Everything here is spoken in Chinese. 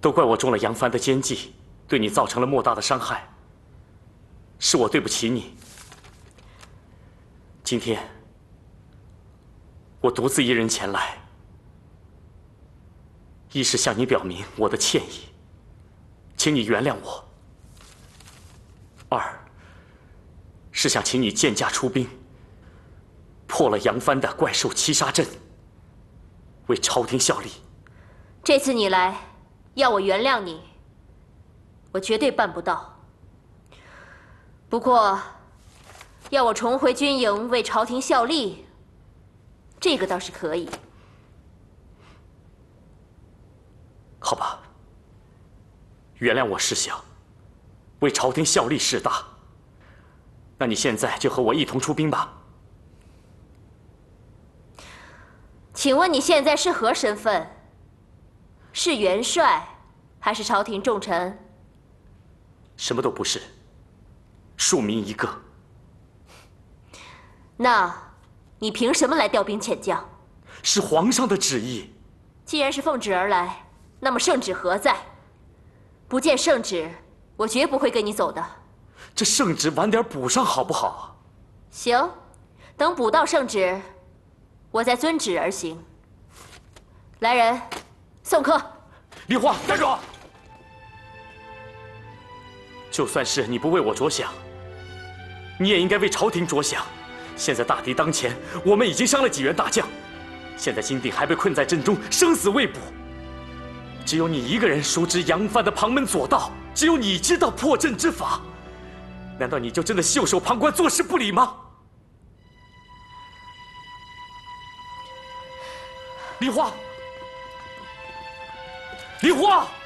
都怪我中了杨帆的奸计，对你造成了莫大的伤害。是我对不起你。今天我独自一人前来，一是向你表明我的歉意，请你原谅我；二是想请你剑驾出兵，破了杨帆的怪兽七杀阵，为朝廷效力。 这次你来，要我原谅你，我绝对办不到。不过，要我重回军营为朝廷效力，这个倒是可以。 好吧，原谅我识小，为朝廷效力事大。那你现在就和我一同出兵吧。 请问你现在是何身份？是元帅，还是朝廷重臣？ 什么都不是，庶民一个。 那，你凭什么来调兵遣将？ 是皇上的旨意。 既然是奉旨而来，那么圣旨何在？不见圣旨，我绝不会跟你走的。 这圣旨晚点补上好不好？ 行，等补到圣旨，我再遵旨而行。来人，送客。 梨花，站住！就算是你不为我着想，你也应该为朝廷着想。现在大敌当前，我们已经伤了几员大将，现在金定还被困在阵中，生死未卜。只有你一个人熟知杨帆的旁门左道，只有你知道破阵之法。难道你就真的袖手旁观、坐视不理吗？梨花，梨花！